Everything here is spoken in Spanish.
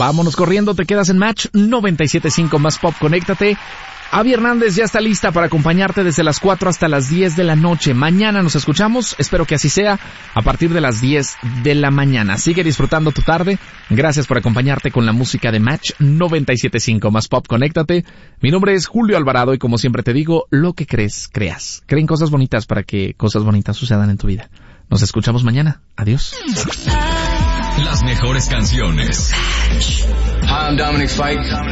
Vámonos corriendo, te quedas en Match 97.5 más Pop, conéctate. Avi Hernández ya está lista para acompañarte desde las 4 hasta las 10 de la noche. Mañana nos escuchamos, espero que así sea, a partir de las 10 de la mañana. Sigue disfrutando tu tarde. Gracias por acompañarte con la música de Match 97.5 más Pop, conéctate. Mi nombre es Julio Alvarado y como siempre te digo, lo que crees, creas. Creen cosas bonitas para que cosas bonitas sucedan en tu vida. Nos escuchamos mañana. Adiós. Las mejores canciones. Hi, I'm Dominic Fike.